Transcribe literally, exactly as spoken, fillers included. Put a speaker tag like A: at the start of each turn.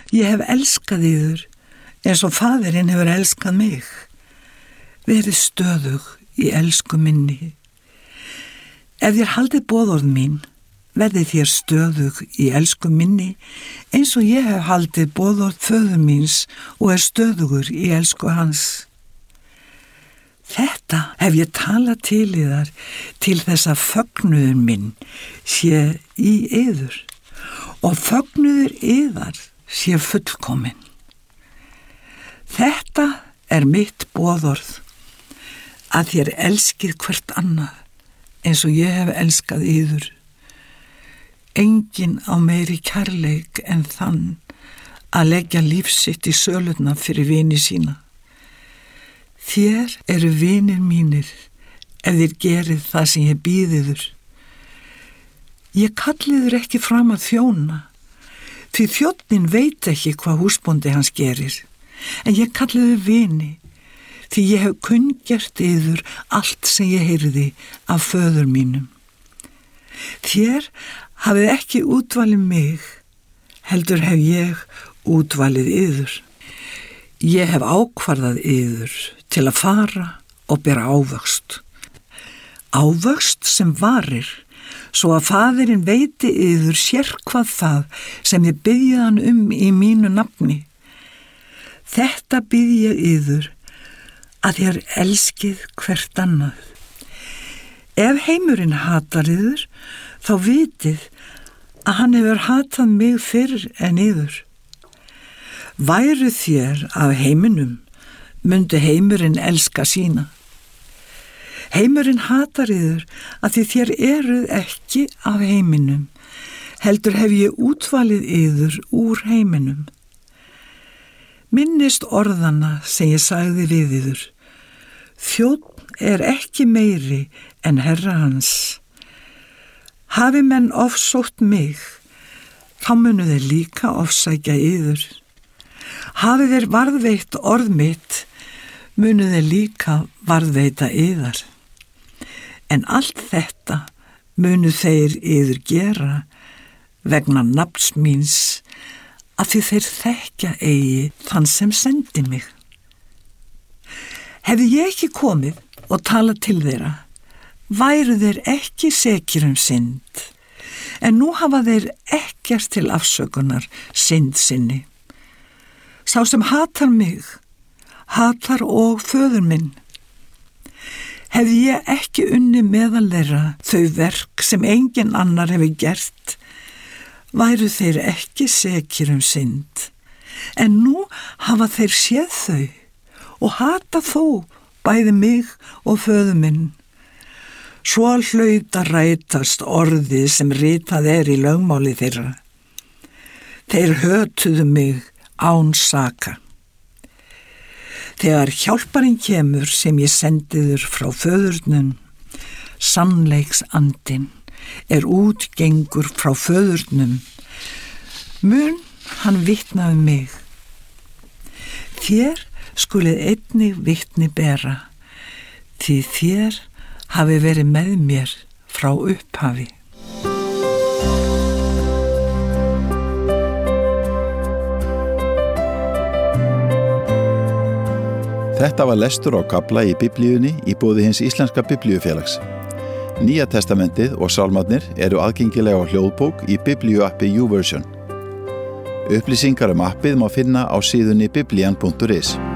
A: Ég hef elskað yður eins og faðirinn hefur elskað mig. Verið stöðug í elsku minni. Ef þér haldið boðorð mín, verðið þér stöðug í elsku minni eins og ég hef haldið boðorð föður míns og er stöðugur í elsku hans. Þetta hef ég talað til yðar til þess að fögnuður minn sé í yður og fögnuður yðar sé fullkomin. Þetta er mitt boðorð, að þér elskið hvert annað eins og ég hef elskað yður. Enginn á meiri kærleik en þann að leggja líf sitt í sölurnar fyrir vini sína. Þér eru vinir mínir ef þér gerið það sem ég býð yður. Ég kalli yður ekki fram að þjóna, því þjónninn veit ekki hvað húsbóndi hans gerir, en ég kalli yður vini, því ég hef kunngert yður allt sem ég heyrði af föður mínum. Þér hafið ekki útvalið mig, heldur hef ég útvalið yður. Ég hef ákvarðað yður til að fara og bera ávöxt. Ávöxt sem varir, svo að faðirinn veiti yður sérkvað það sem ég biðja hann um í mínu nafni. Þetta bið ég yður, að þér elskið hvert annað. Ef heimurinn hatar yður, þá vitið að hann hefur hatað mig fyrr en yður. Væru þér af heiminum, myndi heimurinn elska sína. Heimurinn hatar yður að því þér eruð ekki af heiminum, heldur hef ég útvalið yður úr heiminum. Minnist orðana sem ég sagði við yður. Þjónn er ekki meiri en herra hans. Hafi menn ofsótt mig, þá munu þeir líka ofsækja yður. Hafi þeir varðveitt orð mitt, munu þeir líka varðveita yðar. En allt þetta munu þeir yður gera vegna nafns míns, að því þeir þekkja eigi þann sem sendi mig. Hefði ég ekki komið og talað til þeirra, væru þeir ekki sekir um synd, en nú hafa þeir ekkert til afsökunar synd sinni. Sá sem hatar mig, hatar og föður minn. Hefði ég ekki unni meðal þeirra þau verk sem engin annar hefur gert, væru þeir ekki sekir um synd, en nú hafa þeir séð þau og hata þó bæði mig og föður minn. Svo hlaut að rætast orðið sem ritað er í lögmáli þeirra. Þeir hötuðu mig án saka. Þegar hjálparinn kemur sem ég sendiður frá föðurnum, sannleiksandinn er útgengur frá föðurnum, mun hann vitna um mig. Þér skulið einnig vitni bera, því þér hafi verið með mér frá upphafi.
B: Þetta var lestur á kafla í Biblíunni í boði hins íslenska biblíufélags. Nýja testamentið og sálmarnir eru aðgengilega á hljóðbók í biblíuappi YouVersion. Upplýsingar um appið má finna á síðunni biblian punktur is.